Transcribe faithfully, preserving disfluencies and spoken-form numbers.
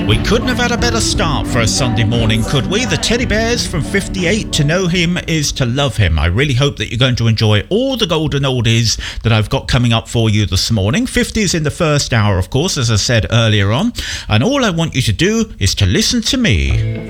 We couldn't have had a better start for a Sunday morning, could we? The Teddy Bears from fifty-eight. To know him is to love him. I really hope that you're going to enjoy all the golden oldies that I've got coming up for you this morning. fifties in the first hour, of course, as I said earlier on. And all I want you to do is to listen to me.